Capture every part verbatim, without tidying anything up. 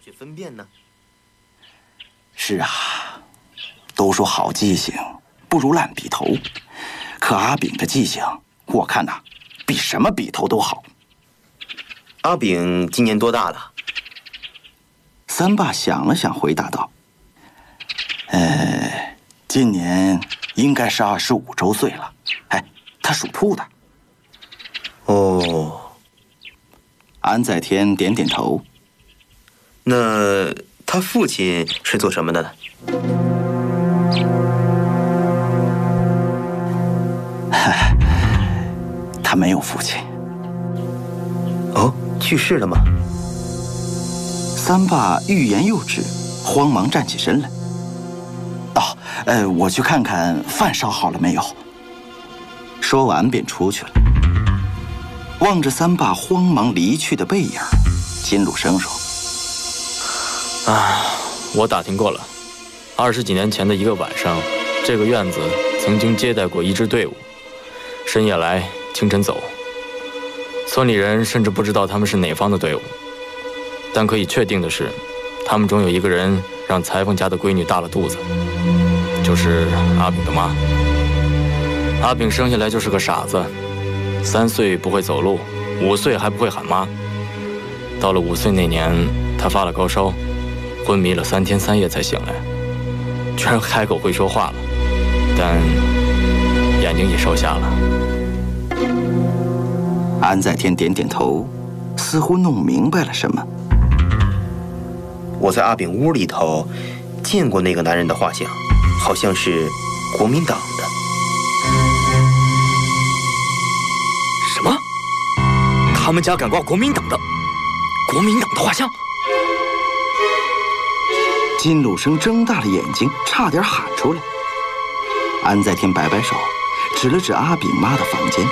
去分辨呢？ 是啊，都说好记性不如烂笔头，可阿炳的记性，我看呐，比什么笔头都好。 阿炳今年多大了？ 三爸想了想，回答道：“呃，今年应该是二十五周岁了。哎，他属兔的。” 哦。 安在天点点头。 那他父亲是做什么的呢？ 他没有父亲。 哦，去世了吗？ 三爸欲言又止，慌忙站起身来。哦，呃，我去看看饭烧好了没有。说完便出去了。望着三爸慌忙离去的背影，金鲁生说：“ 啊，我打听过了，二十几年前的一个晚上，这个院子曾经接待过一支队伍，深夜来，清晨走。村里人甚至不知道他们是哪方的队伍，但可以确定的是，他们中有一个人让裁缝家的闺女大了肚子，就是阿炳的妈。阿炳生下来就是个傻子。”三岁不会走路，五岁还不会喊妈。到了五岁那年，他发了高烧，昏迷了三天三夜才醒来，居然开口会说话了，但眼睛也收瞎了。 安在天点点头，似乎弄明白了什么。 我在阿炳屋里头见过那个男人的画像，好像是国民党的。 什么？他们家敢挂国民党的国民党的画像？ 金鲁生睁大了眼睛，差点喊出来。安在天摆摆手，指了指阿炳妈的房间。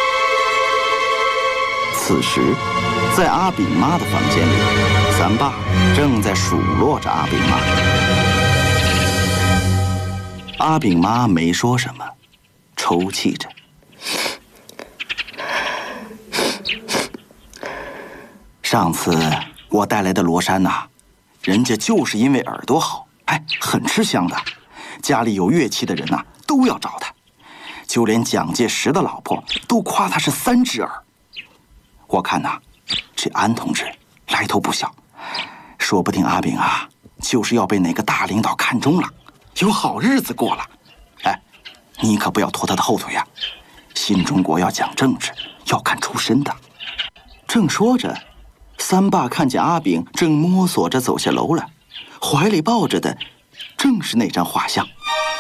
此时，在阿炳妈的房间里，三爸正在数落着阿炳妈。阿炳妈没说什么，抽泣着。上次我带来的罗山呐、啊，人家就是因为耳朵好，哎，很吃香的。家里有乐器的人呐、啊，都要找他。就连蒋介石的老婆都夸他是三只耳。我看呐、啊，这安同志来头不小，说不定阿炳啊，就是要被哪个大领导看中了，有好日子过了。哎，你可不要拖他的后腿呀、啊！新中国要讲政治，要看出身的。正说着。三爸看见阿炳正摸索着走下楼来，怀里抱着的正是那张画像。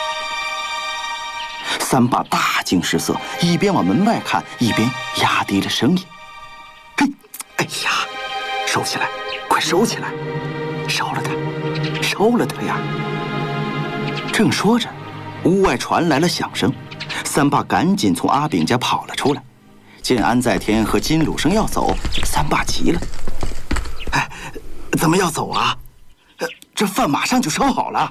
三爸大惊失色，一边往门外看，一边压低着声音：“嘿，哎呀，收起来，快收起来，烧了它，烧了它呀！”正说着，屋外传来了响声，三爸赶紧从阿炳家跑了出来。见安在天和金鲁生要走，三爸急了：“哎，怎么要走啊？这饭马上就烧好了。”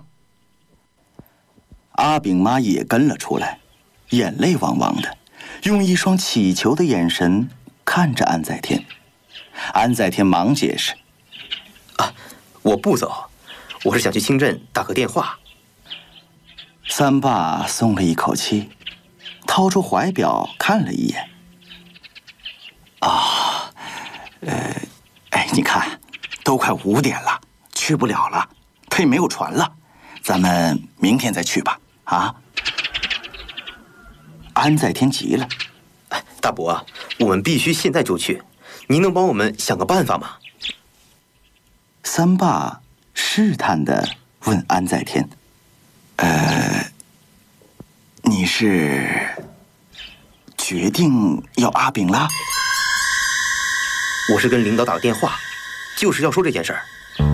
阿炳妈也跟了出来，眼泪汪汪的，用一双乞求的眼神看着安在天。安在天忙解释：“ 啊，我不走，我是想去清镇打个电话。” 三爸松了一口气，掏出怀表看了一眼。啊，呃，哎，你看，都快五点了，去不了了，他也没有船了，咱们明天再去吧。啊！安在天急了， 哎，大伯啊，我们必须现在就去，您能帮我们想个办法吗？ 三爸试探地问安在天：“呃，你是决定要阿炳了？” 我是跟领导打个电话，就是要说这件事儿。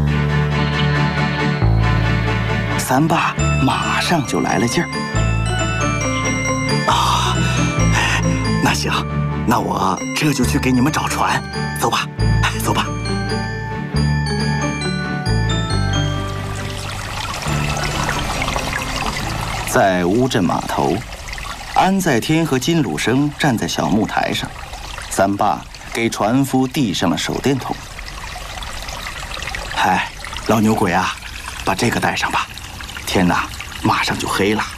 三爸马上就来了劲儿。啊，那行，那我这就去给你们找船，走吧，走吧。在乌镇码头，安在天和金鲁生站在小木台上，三爸给船夫递上了手电筒。嗨， 老牛鬼啊，把这个带上吧，天哪，马上就黑了。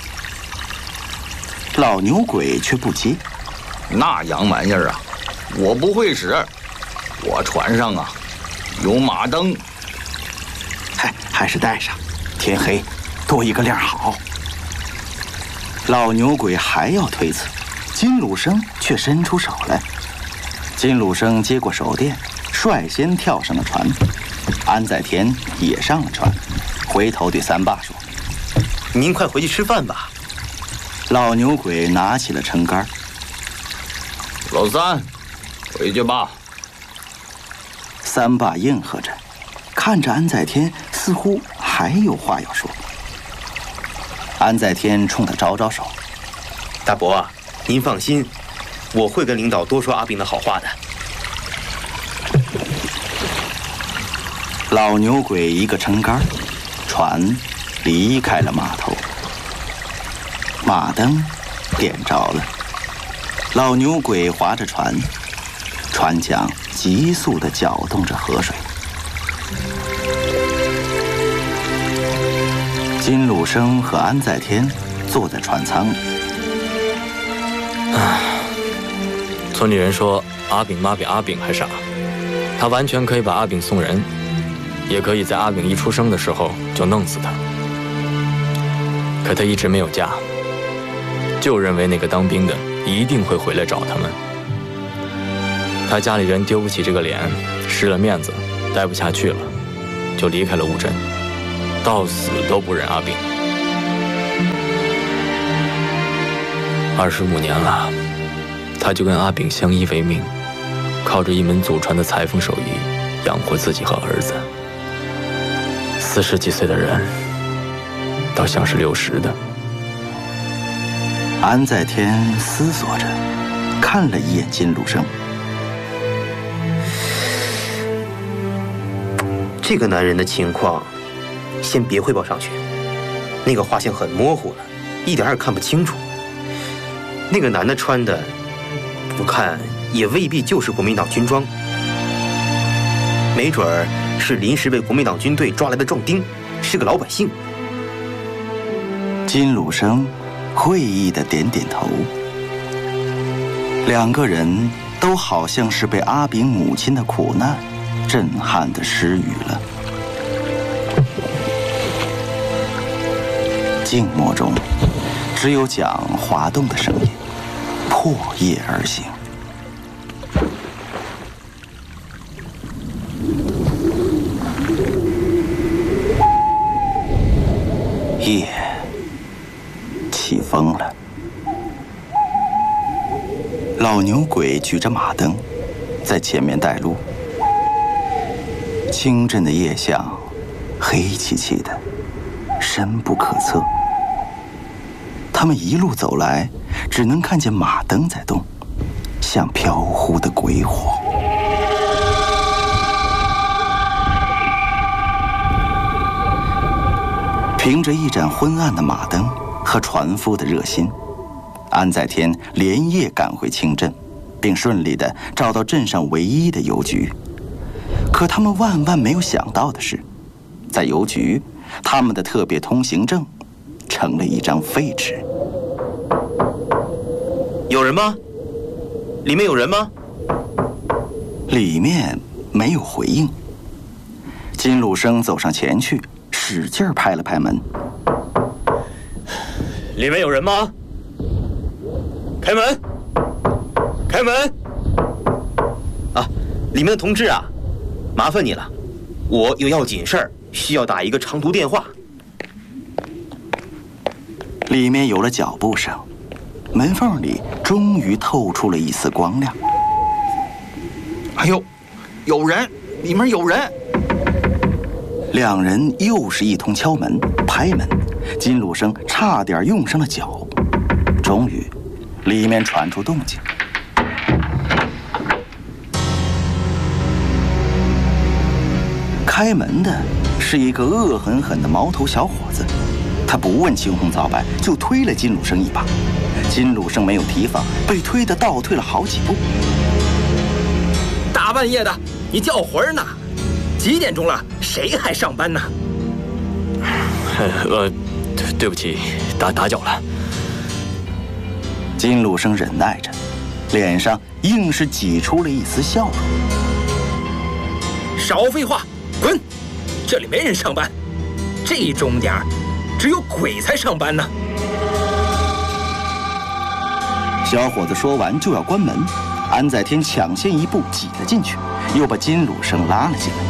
老牛鬼却不接。 那洋玩意儿啊，我不会使。我船上啊有马灯。 嗨，还是带上，天黑多一个亮好。老牛鬼还要推辞，金鲁生却伸出手来。金鲁生接过手电，率先跳上了船。安在天也上了船，回头对三爸说：“ 您快回去吃饭吧。” 老牛鬼拿起了撑杆。 老三，回去吧。 三爸应和着，看着安在天，似乎还有话要说。安在天冲他招招手：“ 大伯啊，您放心，我会跟领导多说阿炳的好话的。” 老牛鬼一个撑杆，船离开了码头。马灯点着了，老牛鬼划着船，船桨急速地搅动着河水。金鲁生和安在天坐在船舱里。 唉，村里人说阿炳妈比阿炳还傻，他完全可以把阿炳送人，也可以在阿炳一出生的时候就弄死他。可他一直没有嫁，就认为那个当兵的一定会回来找他们。他家里人丢不起这个脸，失了面子，待不下去了，就离开了乌镇，到死都不认阿炳。二十五年了，他就跟阿炳相依为命，靠着一门祖传的裁缝手艺养活自己和儿子。四十几岁的人，倒像是六十的。 安在天思索着，看了一眼金鲁生。 这个男人的情况，先别汇报上去。那个画像很模糊了，一点也看不清楚。那个男的穿的，我看也未必就是国民党军装，没准儿是临时被国民党军队抓来的壮丁，是个老百姓。 金鲁生会意地点点头。两个人都好像是被阿炳母亲的苦难震撼得失语了。静默中，只有桨滑动的声音，破叶而行。夜起风了。老牛鬼举着马灯，在前面带路。清镇的夜巷，黑漆漆的，深不可测。他们一路走来，只能看见马灯在动，像飘忽的鬼火。凭着一盏昏暗的马灯和船夫的热心，安在天连夜赶回清镇，并顺利地找到镇上唯一的邮局。可他们万万没有想到的是，在邮局，他们的特别通行证成了一张废纸。 有人吗？里面有人吗？ 里面没有回应。金鲁生走上前去，使劲拍了拍门。 里面有人吗？开门！开门！啊，里面的同志啊，麻烦你了，我有要紧事儿，需要打一个长途电话。 里面有了脚步声，门缝里终于透出了一丝光亮。 哎呦，有人，里面有人！ 两人又是一通敲门、拍门，金鲁生差点用上了脚。终于，里面传出动静。开门的是一个恶狠狠的毛头小伙子，他不问青红皂白，就推了金鲁生一把。金鲁生没有提防，被推得倒退了好几步。 大半夜的，你叫魂呢？ 几点钟了，谁还上班呢？ 呃，对不起，打打搅了。 金鲁生忍耐着，脸上硬是挤出了一丝笑容。 少废话，滚！这里没人上班，这钟点儿，只有鬼才上班呢。 小伙子说完就要关门，安在天抢先一步挤了进去，又把金鲁生拉了进来。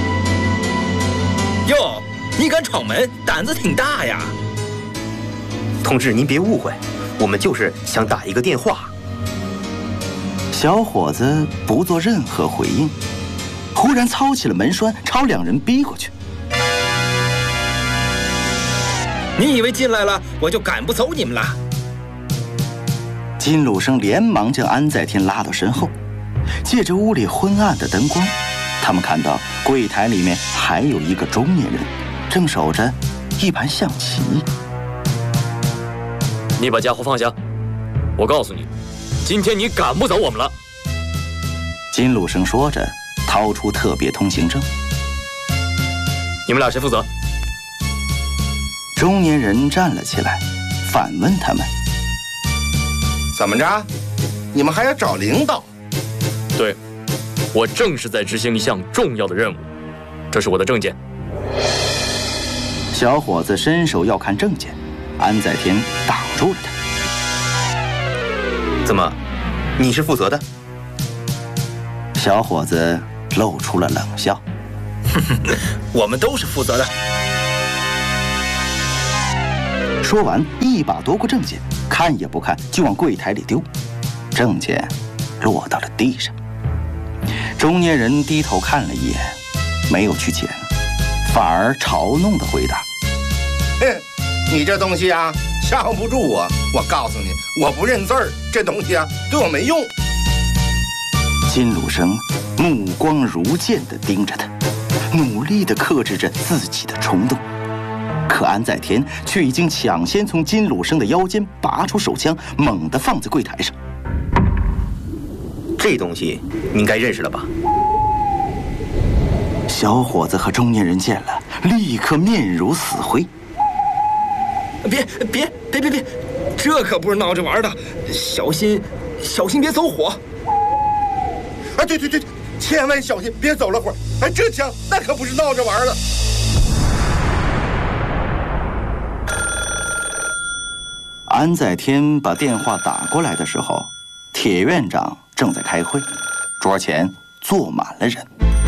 哟，你敢闯门，胆子挺大呀！ 同志，您别误会，我们就是想打一个电话。 小伙子不做任何回应，忽然操起了门栓，朝两人逼过去。 你以为进来了我就赶不走你们了？ 金鲁生连忙将安在天拉到身后，借着屋里昏暗的灯光，他们看到柜台里面还有一个中年人，正守着一盘象棋。 你把家伙放下！我告诉你，今天你赶不走我们了。 金鲁生说着，掏出特别通行证。 你们俩谁负责？ 中年人站了起来，反问他们： 怎么着？你们还要找领导？ 对，我正是在执行一项重要的任务，这是我的证件。 小伙子伸手要看证件，安在天挡住了他。 怎么，你是负责的？ 小伙子露出了冷笑。 我们都是负责的。 说完，一把夺过证件，看也不看就往柜台里丢，证件落到了地上。中年人低头看了一眼，没有去捡，反而嘲弄地回答： 哼，你这东西啊，吓不住我。我告诉你，我不认字儿，这东西啊，对我没用。 金鲁生目光如剑地盯着他，努力地克制着自己的冲动。可安在天却已经抢先从金鲁生的腰间拔出手枪，猛地放在柜台上。 这东西你应该认识了吧？ 小伙子和中年人见了，立刻面如死灰。 别别别别别，这可不是闹着玩的，小心小心别走火。 啊，对对对，千万小心，别走了会儿。哎，这枪那可不是闹着玩的。 安在天把电话打过来的时候，铁院长正在开会，桌前坐满了人。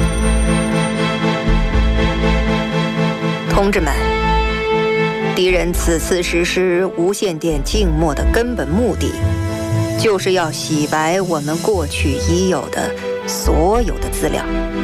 同志们，敌人此次实施无线电静默的根本目的，就是要洗白我们过去已有的所有的资料。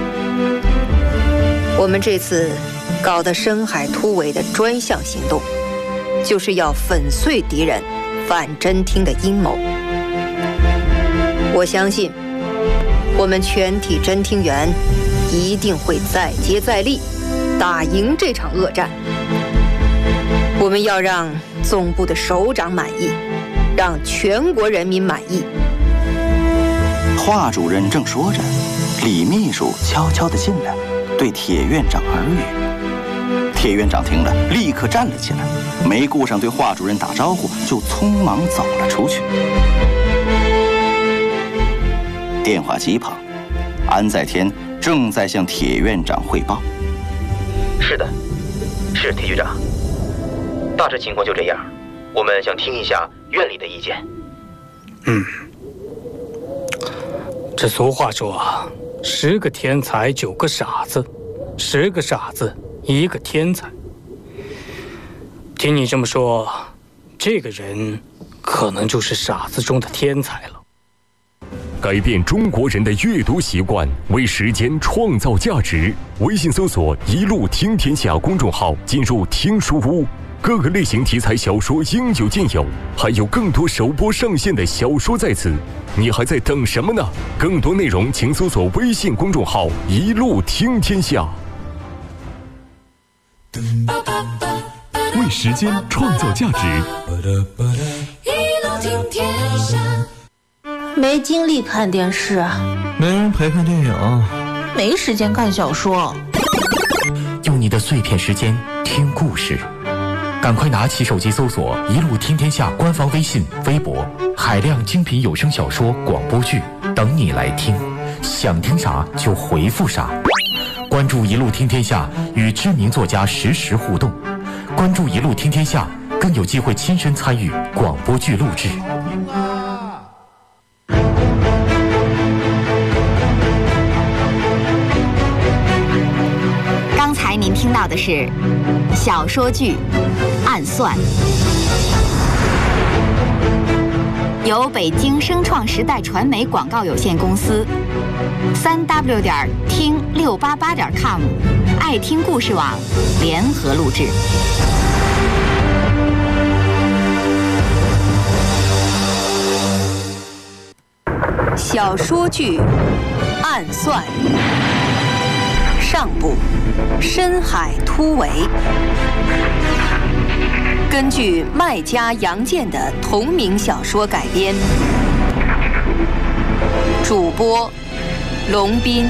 我们这次搞的深海突围的专项行动，就是要粉碎敌人反侦听的阴谋。我相信，我们全体侦听员一定会再接再厉，打赢这场恶战。我们要让总部的首长满意，让全国人民满意。 华主任正说着，李秘书悄悄地进来，对铁院长耳语。铁院长听了，立刻站了起来，没顾上对华主任打招呼，就匆忙走了出去。电话机旁，安在天正在向铁院长汇报。 是的，是铁局长，大致情况就这样，我们想听一下院里的意见。 嗯，这俗话说啊，十个天才九个傻子，十个傻子一个天才。听你这么说，这个人可能就是傻子中的天才了。 改变中国人的阅读习惯，为时间创造价值。微信搜索“一路听天下”公众号，进入听书屋，各个类型题材小说应有尽有，还有更多首播上线的小说在此，你还在等什么呢？更多内容请搜索微信公众号“一路听天下”。为时间创造价值， 一路听天下。 没精力看电视啊？ 没人陪看电影， 没时间看小说。 用你的碎片时间听故事，赶快拿起手机搜索“一路听天下”官方微信、微博，海量精品有声小说、广播剧等你来听。想听啥就回复啥。关注“一路听天下”，与知名作家实时互动。关注“一路听天下”，更有机会亲身参与广播剧录制。 刚才您听到的是小说剧《暗算》，由北京声创时代传媒广告有限公司、三 w 点听六八八点 com、爱听故事网联合录制。 小说剧《暗算》上部，深海突围，根据麦家杨健的同名小说改编，主播龙斌。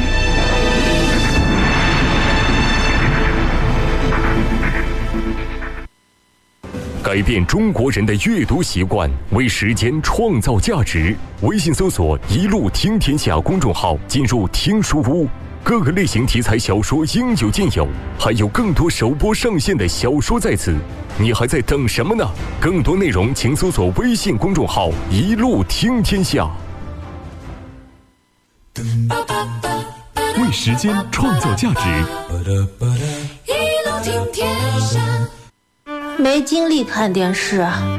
改变中国人的阅读习惯，为时间创造价值。微信搜索“一路听天下”公众号，进入听书屋，各个类型题材小说应有尽有，还有更多首播上线的小说在此，你还在等什么呢？更多内容请搜索微信公众号“一路听天下”。 为时间创造价值， 一路听天下。 没精力看电视啊，